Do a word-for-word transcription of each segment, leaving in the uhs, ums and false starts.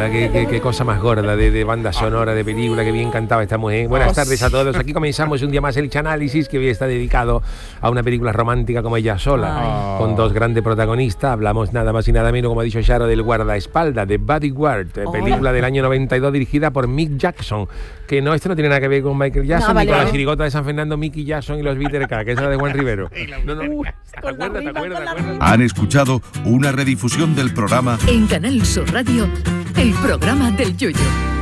¿verdad? Qué, qué, qué cosa más gorda de, de banda sonora, de película, que bien cantaba esta mujer. Buenas tardes a todos. Aquí comenzamos un día más el Chanálisis, que hoy está dedicado a una película romántica como Ella sola, Ay. con dos grandes protagonistas. Hablamos nada más y nada menos, como ha dicho Charo, del guardaespaldas, de Bodyguard, oh. película del año noventa y dos dirigida por Mick Jackson. Que no, esto no tiene nada que ver con Michael Jackson no, vale, ni con no. la chirigota de San Fernando, Mickey Jackson y los Bitter K, que es la de Juan Rivero. No, no, uh, ¿te acuerdas, te acuerdas, te acuerdas? Han escuchado una redifusión del programa en Canal Sur Radio, el programa del Yoyo.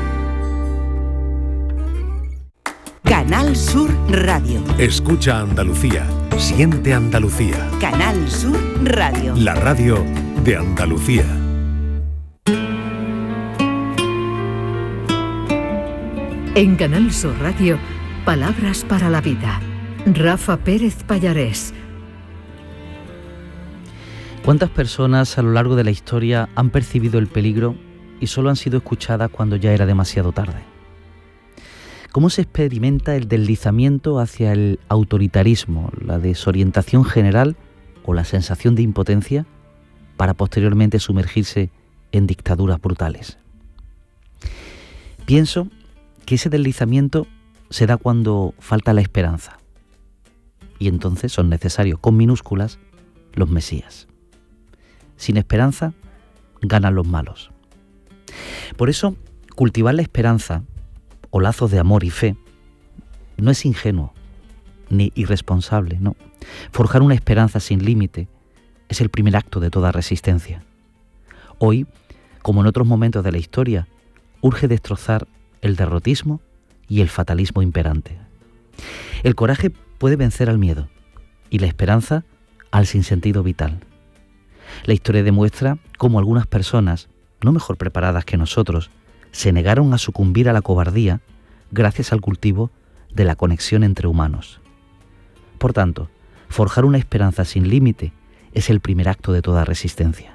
Canal Sur Radio. Escucha Andalucía, siente Andalucía. Canal Sur Radio. La radio de Andalucía. En Canal Sur Radio, palabras para la vida. Rafa Pérez Pallarés. ¿Cuántas personas a lo largo de la historia han percibido el peligro y solo han sido escuchadas cuando ya era demasiado tarde? ¿Cómo se experimenta el deslizamiento hacia el autoritarismo, la desorientación general o la sensación de impotencia para posteriormente sumergirse en dictaduras brutales? Pienso que ese deslizamiento se da cuando falta la esperanza. Y entonces son necesarios, con minúsculas, los mesías. Sin esperanza, ganan los malos. Por eso, cultivar la esperanza, o lazos de amor y fe, no es ingenuo, ni irresponsable, no. Forjar una esperanza sin límite es el primer acto de toda resistencia. Hoy, como en otros momentos de la historia, urge destrozar el derrotismo y el fatalismo imperante. El coraje puede vencer al miedo y la esperanza al sinsentido vital. La historia demuestra cómo algunas personas, no mejor preparadas que nosotros, se negaron a sucumbir a la cobardía gracias al cultivo de la conexión entre humanos. Por tanto, forjar una esperanza sin límite es el primer acto de toda resistencia.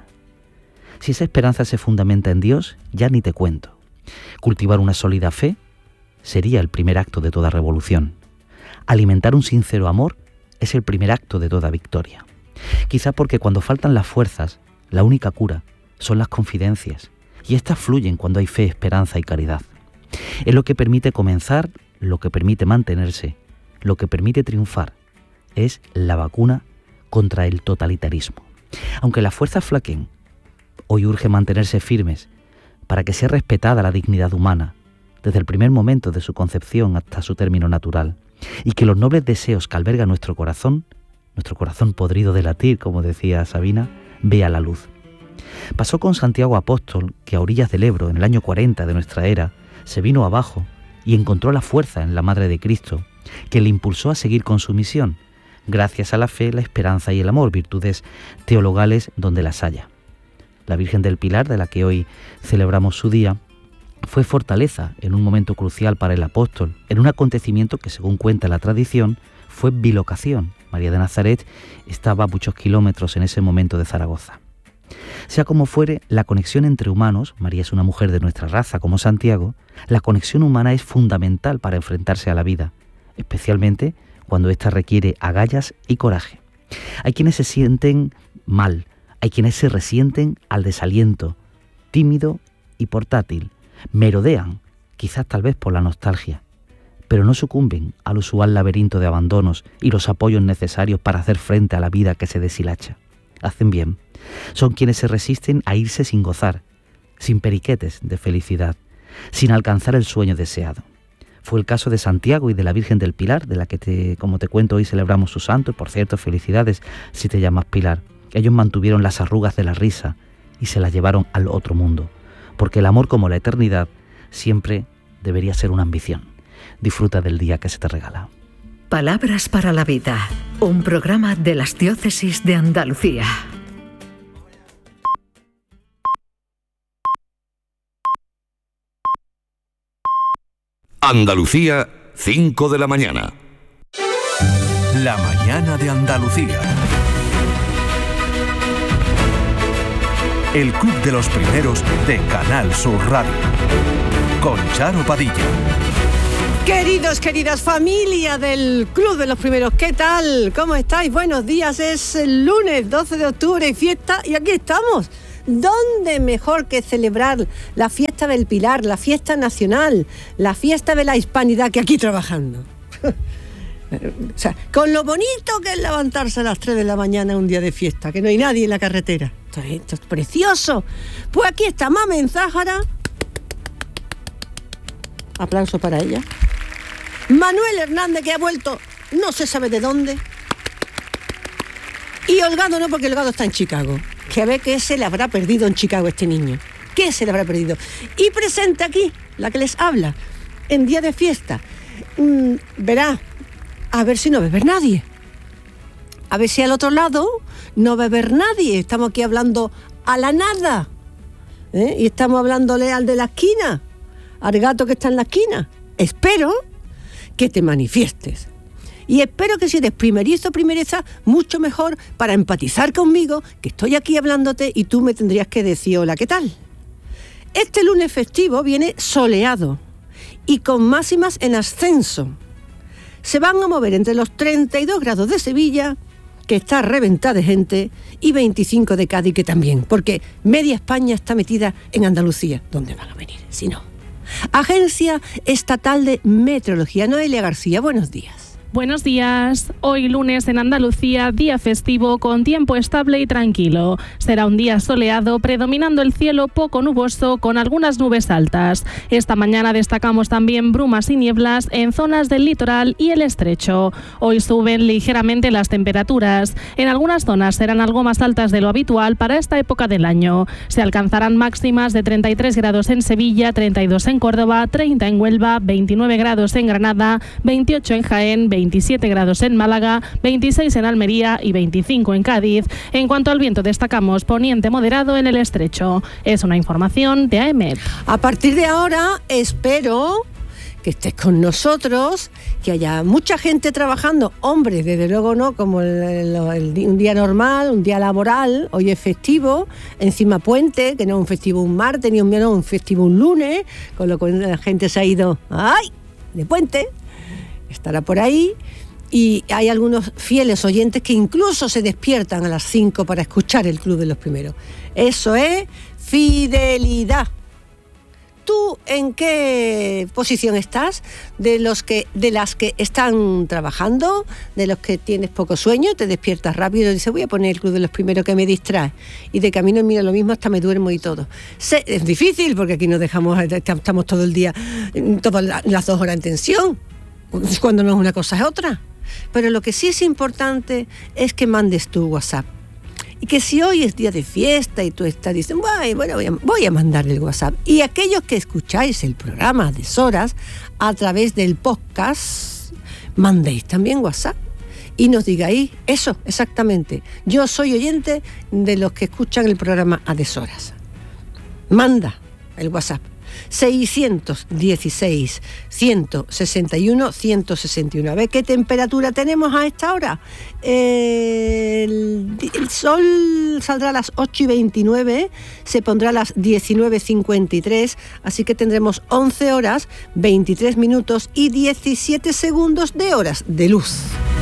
Si esa esperanza se fundamenta en Dios, ya ni te cuento. Cultivar una sólida fe sería el primer acto de toda revolución. Alimentar un sincero amor es el primer acto de toda victoria. Quizá porque cuando faltan las fuerzas, la única cura son las confidencias, y éstas fluyen cuando hay fe, esperanza y caridad. Es lo que permite comenzar, lo que permite mantenerse, lo que permite triunfar. Es la vacuna contra el totalitarismo. Aunque las fuerzas flaqueen, hoy urge mantenerse firmes para que sea respetada la dignidad humana, desde el primer momento de su concepción hasta su término natural, y que los nobles deseos que alberga nuestro corazón, nuestro corazón podrido de latir, como decía Sabina, vea la luz. Pasó con Santiago Apóstol, que a orillas del Ebro, en el año cuarenta de nuestra era, se vino abajo y encontró la fuerza en la Madre de Cristo, que le impulsó a seguir con su misión, gracias a la fe, la esperanza y el amor, virtudes teologales donde las haya. La Virgen del Pilar, de la que hoy celebramos su día, fue fortaleza en un momento crucial para el apóstol, en un acontecimiento que, según cuenta la tradición, fue bilocación. María de Nazaret estaba a muchos kilómetros en ese momento de Zaragoza. Sea como fuere, la conexión entre humanos, María es una mujer de nuestra raza como Santiago, la conexión humana es fundamental para enfrentarse a la vida, especialmente cuando ésta requiere agallas y coraje. Hay quienes se sienten mal, hay quienes se resienten al desaliento, tímido y portátil, merodean, quizás tal vez por la nostalgia, pero no sucumben al usual laberinto de abandonos y los apoyos necesarios para hacer frente a la vida que se deshilacha. Hacen bien. Son quienes se resisten a irse sin gozar, sin periquetes de felicidad, sin alcanzar el sueño deseado. Fue el caso de Santiago y de la Virgen del Pilar, de la que, te, como te cuento, hoy celebramos su santo, y por cierto, felicidades si te llamas Pilar. Ellos mantuvieron las arrugas de la risa y se las llevaron al otro mundo, porque el amor, como la eternidad, siempre debería ser una ambición. Disfruta del día que se te regala. Palabras para la vida, un programa de las diócesis de Andalucía. Andalucía, cinco de la mañana. La mañana de Andalucía. El club de los primeros de Canal Sur Radio. Con Charo Padilla. Queridos, queridas, familia del Club de los Primeros, ¿qué tal? ¿Cómo estáis? Buenos días, es el lunes doce de octubre y fiesta, y aquí estamos, ¿Dónde mejor que celebrar la fiesta del Pilar, la fiesta nacional, la fiesta de la hispanidad que aquí trabajando? O sea, con lo bonito que es levantarse a las tres de la mañana un día de fiesta, que no hay nadie en la carretera. Esto es, esto es precioso. Pues aquí está Mamen Záhara. Aplauso para ella. Manuel Hernández, que ha vuelto no se sabe de dónde. Y Holgado no, porque Holgado está en Chicago. Que a ver qué se le habrá perdido en Chicago este niño. ¿Qué se le habrá perdido? Y presente aquí, la que les habla, en día de fiesta. Mm, verá, a ver si no va a beber nadie. A ver si al otro lado no va a beber nadie. Estamos aquí hablando a la nada. ¿Eh? Y estamos hablándole al de la esquina, al gato que está en la esquina. Espero que te manifiestes. Y espero que si eres primerizo o primeriza, mucho mejor para empatizar conmigo, que estoy aquí hablándote y tú me tendrías que decir hola, ¿qué tal? Este lunes festivo viene soleado y con máximas en ascenso. Se van a mover entre los treinta y dos grados de Sevilla, que está reventada de gente, y veinticinco de Cádiz, que también, porque media España está metida en Andalucía. ¿Dónde van a venir? Si no. Agencia Estatal de Meteorología. Noelia García, buenos días. Buenos días. Hoy lunes en Andalucía, día festivo con tiempo estable y tranquilo. Será un día soleado, predominando el cielo poco nuboso con algunas nubes altas. Esta mañana destacamos también brumas y nieblas en zonas del litoral y el estrecho. Hoy suben ligeramente las temperaturas. En algunas zonas serán algo más altas de lo habitual para esta época del año. Se alcanzarán máximas de treinta y tres grados en Sevilla, treinta y dos en Córdoba, treinta en Huelva, veintinueve grados en Granada, veintiocho en Jaén, veintisiete grados en Málaga, veintiséis en Almería y veinticinco en Cádiz. En cuanto al viento, destacamos poniente moderado en el estrecho. Es una información de A E M E T. A partir de ahora, espero que estés con nosotros, que haya mucha gente trabajando. Hombre, desde luego no, como el, el, el, un día normal, un día laboral. Hoy es festivo, encima puente, que no es un festivo un martes, ni un, no, un festivo un lunes, con lo cual la gente se ha ido, ¡ay!, de puente. Estará por ahí, y hay algunos fieles oyentes que incluso se despiertan a las cinco para escuchar el Club de los Primeros. Eso es fidelidad. ¿Tú en qué posición estás? De los que, de las que están trabajando, de los que tienes poco sueño, te despiertas rápido y dices, voy a poner el Club de los Primeros que me distrae. Y de camino mira lo mismo, hasta me duermo y todo. Sé, es difícil porque aquí nos dejamos, estamos todo el día, todas las dos horas en tensión. Cuando no es una cosa es otra. Pero lo que sí es importante es que mandes tu WhatsApp. Y que si hoy es día de fiesta y tú estás diciendo, bueno, voy a, voy a mandar el WhatsApp. Y aquellos que escucháis el programa de Soras a través del podcast, mandéis también WhatsApp. Y nos digáis eso, exactamente. Yo soy oyente de los que escuchan el programa a deshoras. Manda el WhatsApp. seiscientos dieciséis, ciento sesenta y uno, ciento sesenta y uno. A ver qué temperatura tenemos a esta hora. El, el sol saldrá a las ocho y veintinueve, se pondrá a las diecinueve cincuenta y tres, así que tendremos once horas, veintitrés minutos y diecisiete segundos de horas de luz.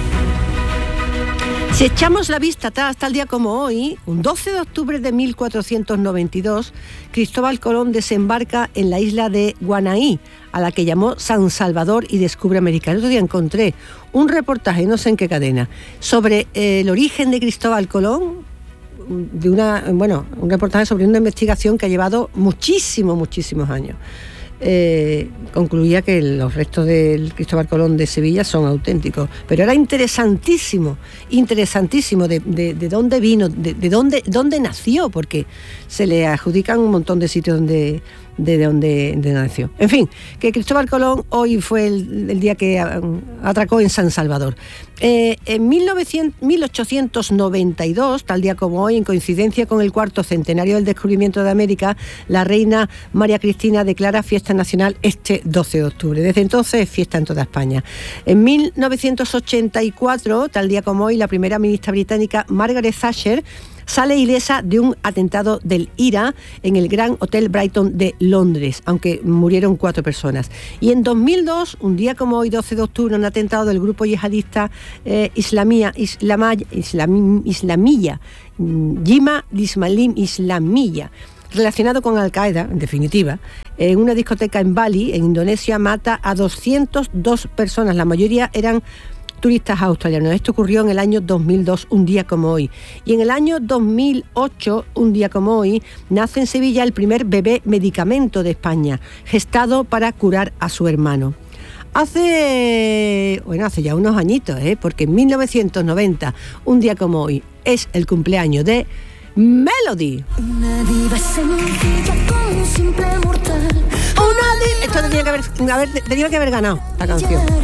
Si echamos la vista atrás, tal día como hoy, un doce de octubre de mil cuatrocientos noventa y dos, Cristóbal Colón desembarca en la isla de Guanaí, a la que llamó San Salvador, y descubre América. El otro día encontré un reportaje, no sé en qué cadena, sobre eh, el origen de Cristóbal Colón, de una, bueno, un reportaje sobre una investigación que ha llevado muchísimos, muchísimos años. Eh, concluía que los restos del Cristóbal Colón de Sevilla son auténticos, pero era interesantísimo, interesantísimo de, de, de dónde vino, de, de dónde, dónde nació, porque se le adjudican un montón de sitios donde, de donde de nació. En fin, que Cristóbal Colón hoy fue el, el día que atracó en San Salvador. Eh, en mil ochocientos noventa y dos, tal día como hoy, en coincidencia con el cuarto centenario del descubrimiento de América, la reina María Cristina declara fiesta nacional este doce de octubre. Desde entonces es fiesta en toda España. En mil novecientos ochenta y cuatro, tal día como hoy, la primera ministra británica Margaret Thatcher sale ilesa de un atentado del IRA en el Gran Hotel Brighton de Londres, aunque murieron cuatro personas. Y en dos mil dos, un día como hoy, doce de octubre, un atentado del grupo yihadista eh, Islamía, Islamay, Islam, Islamilla, Jima Ismalim Islamilla, relacionado con Al-Qaeda, en definitiva, en una discoteca en Bali, en Indonesia, mata a doscientas dos personas, la mayoría eran turistas australianos. Esto ocurrió en el año dos mil dos, un día como hoy. Y en el año dos mil ocho, un día como hoy, nace en Sevilla el primer bebé medicamento de España, gestado para curar a su hermano. Hace, bueno, hace ya unos añitos, ¿eh? Porque en mil novecientos noventa, un día como hoy, es el cumpleaños de Melody. Una diva sencilla como un simple mortal. Una diva. Esto tenía que haber, haber, tenía que haber ganado la canción.